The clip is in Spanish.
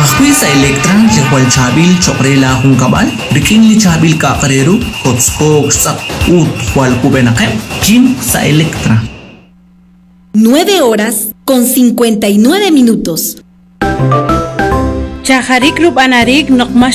Akwi sa Electra, Likwal Chabil, Chokrela Hung Kabal, Riking Li Chabil Kakareru, Kotskog Sak Ut Hual Kubenakem, Kim sa Electra. 9:59. Chajarik rub anarik nokma